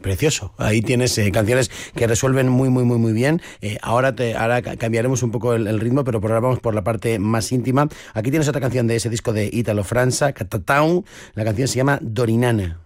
Precioso. Ahí tienes canciones que resuelven muy bien. Ahora cambiaremos un poco el ritmo, pero por ahora vamos por la parte más íntima. Aquí tienes otra canción de ese disco de Italo França, Catatown. La canción se llama Dorinana.